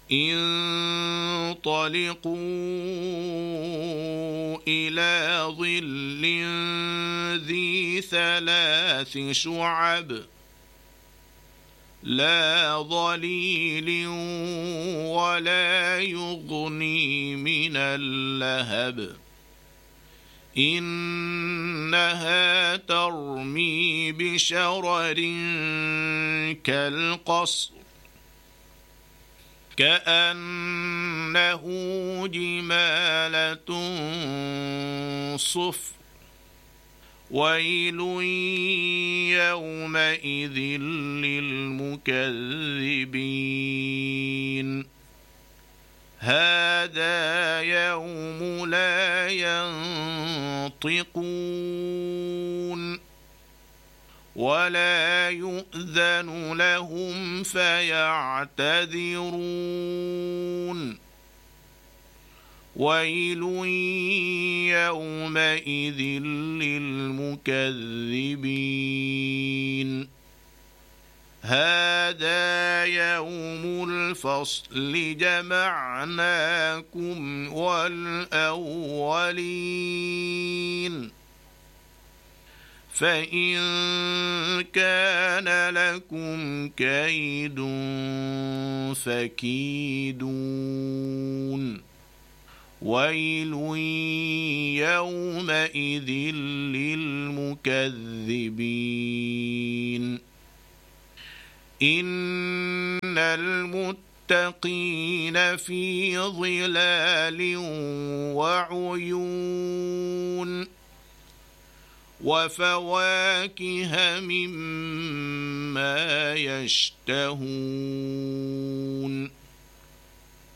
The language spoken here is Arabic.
انطلقوا إلى ظل ذي 3 شعب لا ظليل ولا يغني من اللهب إنها ترمي بشرر كالقصر كأنه جمالة صفر ويل يومئذ للمكذبين هذا يوم لا ينطقون ولا يؤذن لهم فيعتذرون ويل يومئذ للمكذبين هذا يوم الفصل جمعناكم والأولين فإن كان لكم كيد فكيدون ويل يومئذ للمكذبين إن المتقين في ظلال وعيون وفواكه مما يشتهون